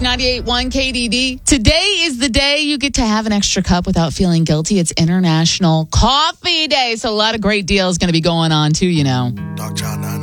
98.1 KDD. Today is the day you get to have an extra cup without feeling guilty. It's International Coffee Day, so a lot of great deals going to be going on too, you know.